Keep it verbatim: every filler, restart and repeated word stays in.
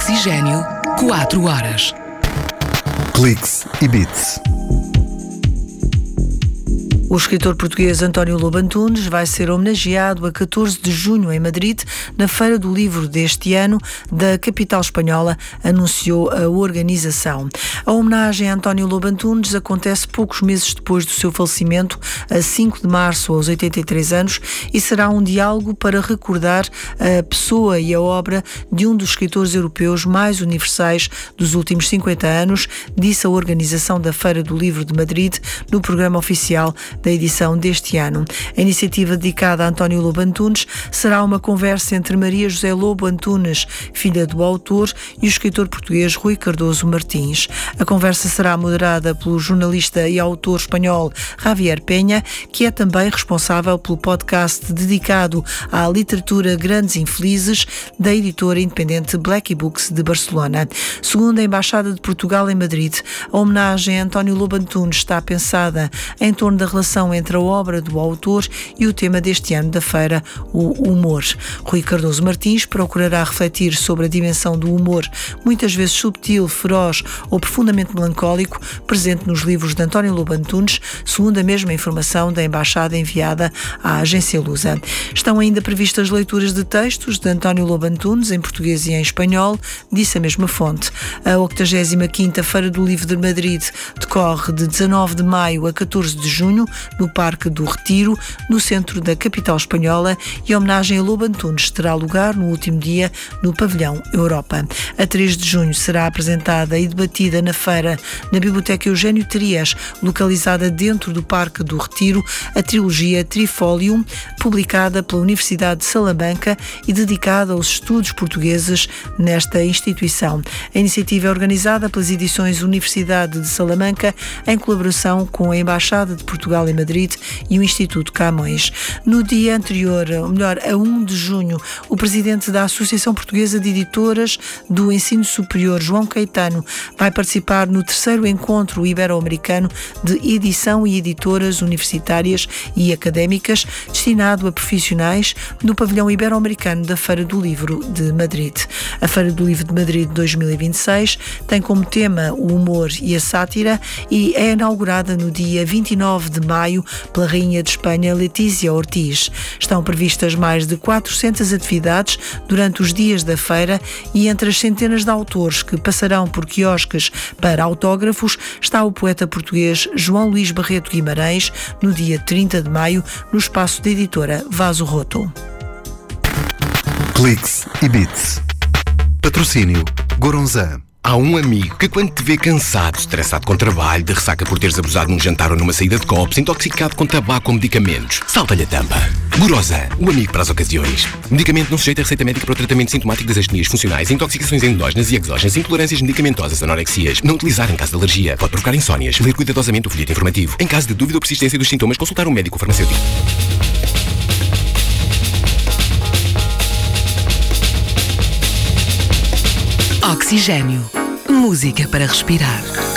Oxigênio, quatro horas. Cliques e Beats. O escritor português António Lobo Antunes vai ser homenageado a catorze de junho em Madrid, na Feira do Livro deste ano, da capital espanhola, anunciou a organização. A homenagem a António Lobo Antunes acontece poucos meses depois do seu falecimento, a cinco de março, aos oitenta e três anos, e será um diálogo para recordar a pessoa e a obra de um dos escritores europeus mais universais dos últimos cinquenta anos, disse a organização da Feira do Livro de Madrid no programa oficial da edição deste ano. A iniciativa dedicada a António Lobo Antunes será uma conversa entre Maria José Lobo Antunes, filha do autor, e o escritor português Rui Cardoso Martins. A conversa será moderada pelo jornalista e autor espanhol Javier Penha, que é também responsável pelo podcast dedicado à literatura Grandes Infelizes, da editora independente Blacky Books de Barcelona. Segundo a Embaixada de Portugal em Madrid, a homenagem a António Lobo Antunes está pensada em torno da relação entre a obra do autor e o tema deste ano da feira, o humor. Rui Cardoso Martins procurará refletir sobre a dimensão do humor, muitas vezes subtil, feroz ou profundamente melancólico, presente nos livros de António Lobo Antunes, segundo a mesma informação da Embaixada enviada à agência Lusa. Estão ainda previstas leituras de textos de António Lobo Antunes, em português e em espanhol, disse a mesma fonte. A oitagésima quinta Feira do Livro de Madrid decorre de dezanove de maio a catorze de junho, no Parque do Retiro, no centro da capital espanhola, e a homenagem a Lobo Antunes terá lugar no último dia no Pavilhão Europa. A três de junho será apresentada e debatida na feira, na Biblioteca Eugênio Trias, localizada dentro do Parque do Retiro, a trilogia Trifolium, publicada pela Universidade de Salamanca e dedicada aos estudos portugueses nesta instituição. A iniciativa é organizada pelas edições Universidade de Salamanca, em colaboração com a Embaixada de Portugal em Madrid e o Instituto Camões. No dia anterior, ou melhor, a um de junho, o presidente da Associação Portuguesa de Editoras do Ensino Superior, João Caetano, vai participar no terceiro encontro ibero-americano de edição e editoras universitárias e académicas, destinado a profissionais, no pavilhão ibero-americano da Feira do Livro de Madrid. A Feira do Livro de Madrid dois mil e vinte e seis tem como tema o humor e a sátira e é inaugurada no dia vinte e nove de maio pela Rainha de Espanha, Letícia Ortiz. Estão previstas mais de quatrocentas atividades durante os dias da feira e entre as centenas de autores que passarão por quiosques para autógrafos está o poeta português João Luís Barreto Guimarães, no dia trinta de maio, no espaço da editora Vaso Roto. Cliques e Beats. Patrocínio Goronzan. Há um amigo que, quando te vê cansado, estressado com trabalho, de ressaca por teres abusado num jantar ou numa saída de copos, intoxicado com tabaco ou medicamentos, salta-lhe a tampa. Goronzan, o amigo para as ocasiões. Medicamento não sujeito a receita médica para o tratamento sintomático das astenias funcionais, intoxicações endógenas e exógenas, intolerâncias medicamentosas, anorexias. Não utilizar em caso de alergia. Pode provocar insónias. Ler cuidadosamente o folheto informativo. Em caso de dúvida ou persistência dos sintomas, consultar um médico ou farmacêutico. Oxigênio. Música para respirar.